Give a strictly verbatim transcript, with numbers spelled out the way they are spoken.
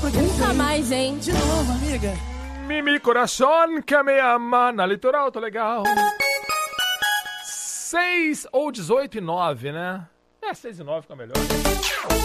Nunca mais, hein? De novo, amiga. Mimi Coração, que me ama. Na litoral, tô legal. seis ou dezoito e nove, né? É, seis e nove fica melhor.